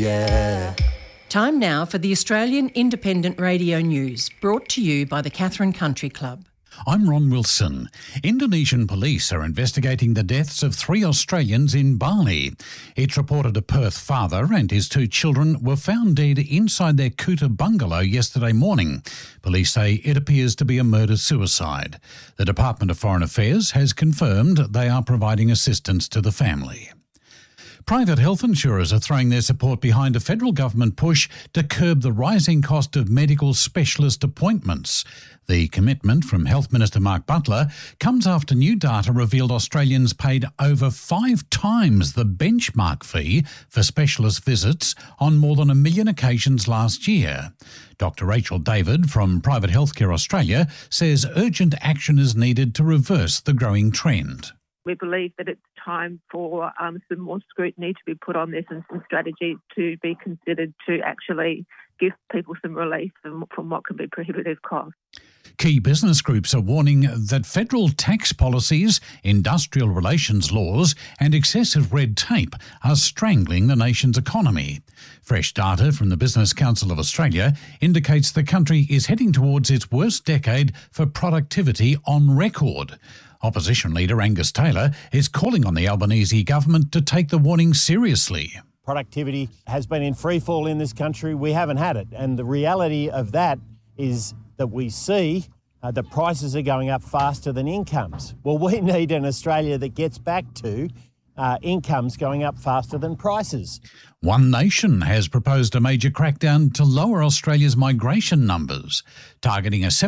yeah. Time now for the Australian Independent Radio News, brought to you by the Katherine Country Club. I'm Ron Wilson. Indonesian police are investigating the deaths of 3 Australians in Bali. It's reported a Perth father and his 2 children were found dead inside their Kuta bungalow yesterday morning. Police say it appears to be a murder-suicide. The Department of Foreign Affairs has confirmed they are providing assistance to the family. Private health insurers are throwing their support behind a federal government push to curb the rising cost of medical specialist appointments. The commitment from Health Minister Mark Butler comes after new data revealed Australians paid over 5 times the benchmark fee for specialist visits on more than 1 million occasions last year. Dr Rachel David from Private Healthcare Australia says urgent action is needed to reverse the growing trend. We believe that it's time for some more scrutiny to be put on this and some strategies to be considered to actually give people some relief from what can be prohibitive costs. Key business groups are warning that federal tax policies, industrial relations laws and excessive red tape are strangling the nation's economy. Fresh data from the Business Council of Australia indicates the country is heading towards its worst decade for productivity on record. Opposition leader Angus Taylor is calling on the Albanese government to take the warning seriously. Productivity has been in freefall in this country. We haven't had it. And the reality of that is that we see the prices are going up faster than incomes. Well, we need an Australia that gets back to incomes going up faster than prices. One Nation has proposed a major crackdown to lower Australia's migration numbers, targeting a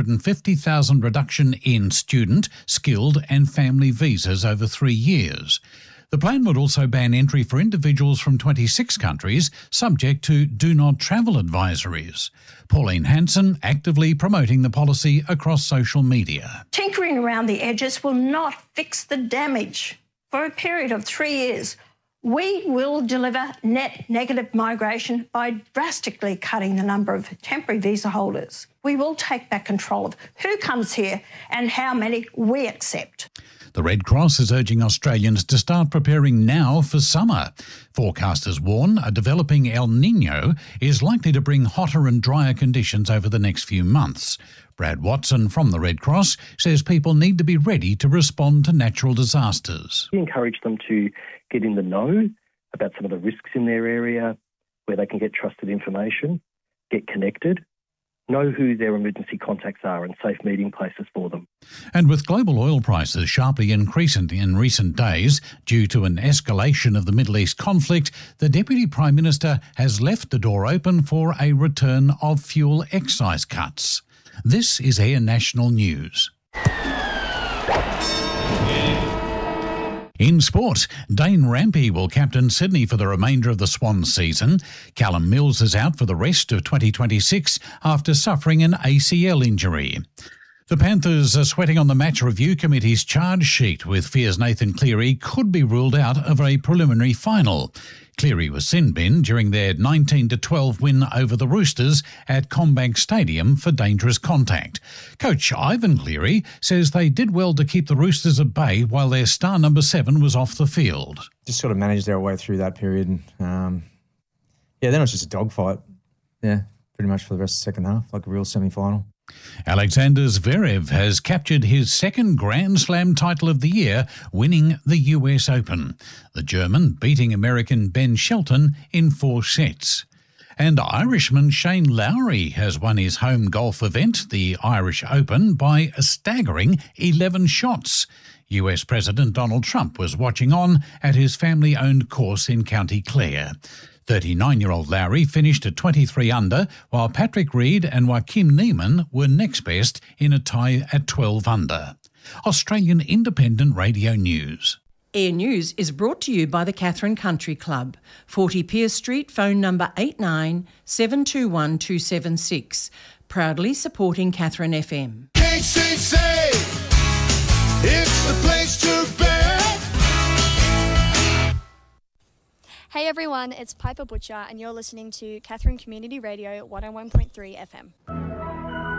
750,000 reduction in student, skilled and family visas over 3 years. The plan would also ban entry for individuals from 26 countries subject to do not travel advisories. Pauline Hanson actively promoting the policy across social media. Tinkering around the edges will not fix the damage. For a period of 3 years, we will deliver net negative migration by drastically cutting the number of temporary visa holders. We will take back control of who comes here and how many we accept. The Red Cross is urging Australians to start preparing now for summer. Forecasters warn a developing El Niño is likely to bring hotter and drier conditions over the next few months. Brad Watson from the Red Cross says people need to be ready to respond to natural disasters. We encourage them to get in the know about some of the risks in their area, where they can get trusted information, get connected, know who their emergency contacts are and safe meeting places for them. And with global oil prices sharply increasing in recent days due to an escalation of the Middle East conflict, the Deputy Prime Minister has left the door open for a return of fuel excise cuts. This is Air National News. In sport, Dane Rampey will captain Sydney for the remainder of the Swans season. Callum Mills is out for the rest of 2026 after suffering an ACL injury. The Panthers are sweating on the match review committee's charge sheet, with fears Nathan Cleary could be ruled out of a preliminary final. Cleary was sin-binned during their 19-12 win over the Roosters at CommBank Stadium for dangerous contact. Coach Ivan Cleary says they did well to keep the Roosters at bay while their star number 7 was off the field. Just sort of managed our way through that period. Then it was just a dogfight. Yeah, pretty much for the rest of the second half, like a real semi-final. Alexander Zverev has captured his second Grand Slam title of the year, winning the US Open. The German beating American Ben Shelton in 4 sets. And Irishman Shane Lowry has won his home golf event, the Irish Open, by a staggering 11 shots. US President Donald Trump was watching on at his family-owned course in County Clare. 39-year-old Lowry finished at 23 under, while Patrick Reed and Joaquim Niemann were next best in a tie at 12 under. Australian Independent Radio News. Air News is brought to you by the Katherine Country Club, 40 Pierce Street, phone number 89 721 276. Proudly supporting Katherine FM. KCC, it's the place to be. Hey everyone, it's Piper Butcher and you're listening to Katherine Community Radio 101.3 FM.